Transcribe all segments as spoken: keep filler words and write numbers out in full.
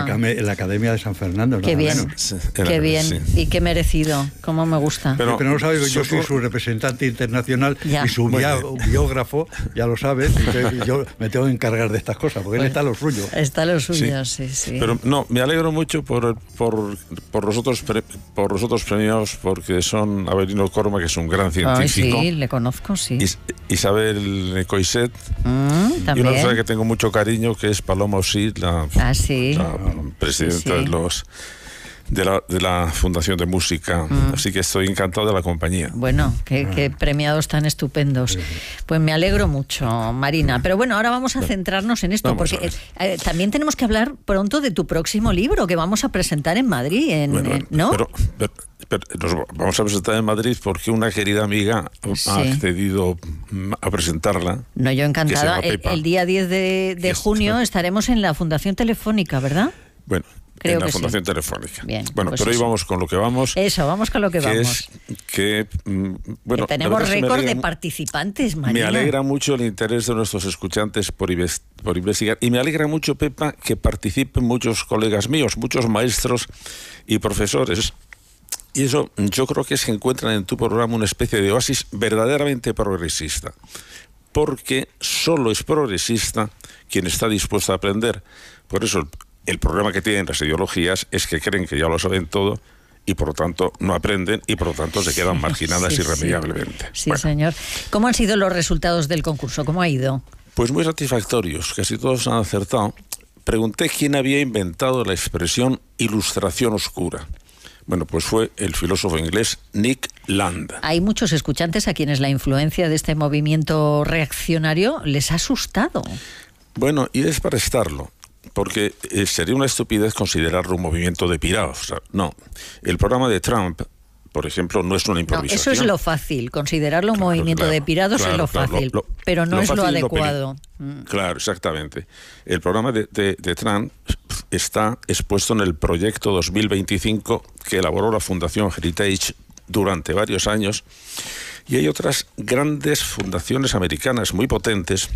en la Academia de San Fernando. Qué bien, sí, qué bien. Sí. Y qué merecido, cómo me gusta. Pero, pero no sabes que yo soy su representante internacional ya. y su biógrafo, ya lo sabes, y yo me tengo que encargar de estas cosas, porque pues, él está a lo suyo. Está a lo suyo, sí, sí. sí. Pero no, me alegro mucho por, por, por, los, otros pre, por los otros premios, porque son Avelino Corma, que es un gran científico. Ay, sí, le conozco, sí. Is, Isabel Coixet, mm, y una persona que tengo mucho cariño, que es Paloma Osí, la, ah, sí. la presidenta sí, sí. de los... De la, de la Fundación de Música, mm. así que estoy encantado de la compañía. Bueno, qué, ah. qué premiados tan estupendos. Sí. Pues me alegro mucho, Marina. Pero bueno, ahora vamos a centrarnos en esto, vamos porque eh, también tenemos que hablar pronto de tu próximo libro que vamos a presentar en Madrid, en, bueno, en, ¿no? Pero, pero, pero nos vamos a presentar en Madrid porque una querida amiga sí. ha accedido a presentarla. No, yo encantada. El, el día diez de, de junio estaremos en la Fundación Telefónica, ¿verdad? Bueno, Creo en la que Fundación sí. Telefónica. Bien, bueno, pues pero eso. hoy vamos con lo que vamos. Eso, vamos con lo que, que vamos. Es que, bueno, que tenemos récord alegra, de participantes, Marina. Me alegra mucho el interés de nuestros escuchantes por, por investigar. Y me alegra mucho, Pepa, que participen muchos colegas míos, muchos maestros y profesores. Y eso, yo creo que se encuentran en tu programa una especie de oasis verdaderamente progresista. Porque solo es progresista quien está dispuesto a aprender. Por eso el problema que tienen las ideologías es que creen que ya lo saben todo y por lo tanto no aprenden y por lo tanto se quedan marginadas sí, irremediablemente. Sí, sí bueno. señor. ¿Cómo han sido los resultados del concurso? ¿Cómo ha ido? Pues muy satisfactorios, casi todos han acertado. Pregunté quién había inventado la expresión ilustración oscura. Bueno, pues fue el filósofo inglés Nick Land. Hay muchos escuchantes a quienes la influencia de este movimiento reaccionario les ha asustado. Bueno, y es para estarlo. Porque eh, sería una estupidez considerarlo un movimiento de pirados. O sea, no, el programa de Trump, por ejemplo, no es una improvisación. No, eso es lo fácil, considerarlo un claro, movimiento claro, de pirados claro, es lo fácil, claro, lo, lo, pero no lo es lo adecuado. Lo claro, exactamente. El programa de, de, de Trump está expuesto en el proyecto dos mil veinticinco que elaboró la Fundación Heritage durante varios años, y hay otras grandes fundaciones americanas muy potentes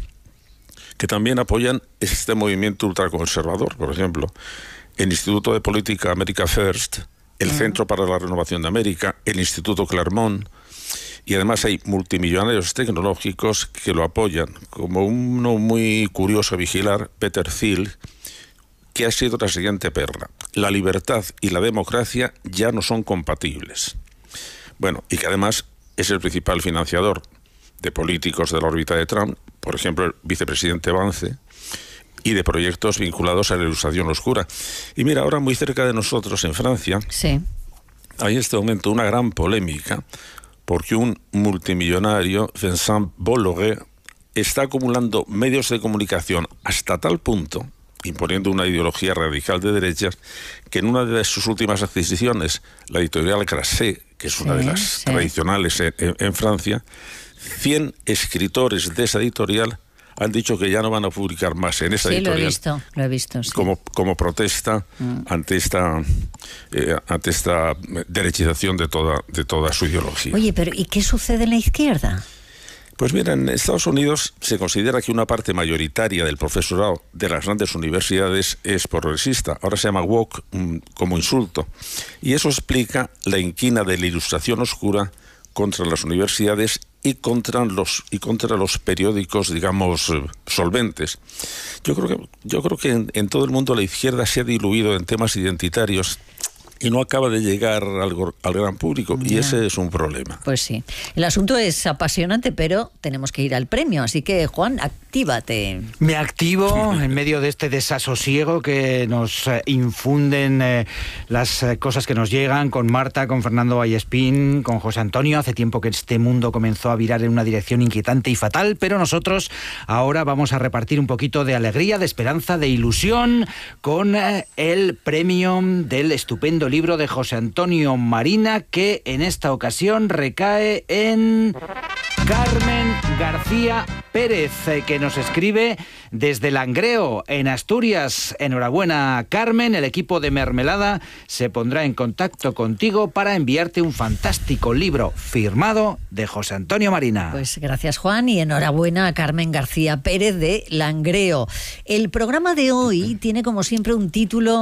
que también apoyan este movimiento ultraconservador. Por ejemplo, el Instituto de Política America First, el mm. Centro para la Renovación de América, el Instituto Claremont, y además hay multimillonarios tecnológicos que lo apoyan, como uno muy curioso a vigilar, Peter Thiel, que ha sido la siguiente perla: la libertad y la democracia ya no son compatibles. Bueno, y que además es el principal financiador de políticos de la órbita de Trump, por ejemplo, el vicepresidente Vance, y de proyectos vinculados a la ilustración oscura. Y mira, ahora muy cerca de nosotros, en Francia, sí. hay en este momento una gran polémica, porque un multimillonario, Vincent Bolloré, está acumulando medios de comunicación hasta tal punto, imponiendo una ideología radical de derechas, que en una de sus últimas adquisiciones, la editorial Grasset, que es una sí, de las sí. tradicionales en, en, en Francia, cien escritores de esa editorial han dicho que ya no van a publicar más en esa sí, editorial. Sí, lo he visto, lo he visto. Sí. Como, como protesta mm. ante esta eh, ante esta derechización de toda, de toda su ideología. Oye, pero ¿y qué sucede en la izquierda? Pues mira, en Estados Unidos se considera que una parte mayoritaria del profesorado de las grandes universidades es progresista. Ahora se llama woke um, como insulto. Y eso explica la inquina de la ilustración oscura contra las universidades y contra los y contra los periódicos, digamos, solventes. Yo creo que yo creo que en, en todo el mundo la izquierda se ha diluido en temas identitarios y no acaba de llegar al, al gran público, y ese es un problema. Pues sí. El asunto es apasionante, pero tenemos que ir al premio, así que, Juan, actívate. Me activo en medio de este desasosiego que nos eh, infunden eh, las eh, cosas que nos llegan, con Marta, con Fernando Vallespín, con José Antonio. Hace tiempo que este mundo comenzó a virar en una dirección inquietante y fatal, pero nosotros ahora vamos a repartir un poquito de alegría, de esperanza, de ilusión, con eh, el premio del estupendo libro de José Antonio Marina, que en esta ocasión recae en Carmen García Pérez, que nos escribe desde Langreo, en Asturias. Enhorabuena, Carmen. El equipo de Mermelada se pondrá en contacto contigo para enviarte un fantástico libro firmado de José Antonio Marina. Pues gracias, Juan, y enhorabuena a Carmen García Pérez de Langreo. El programa de hoy tiene, como siempre, un título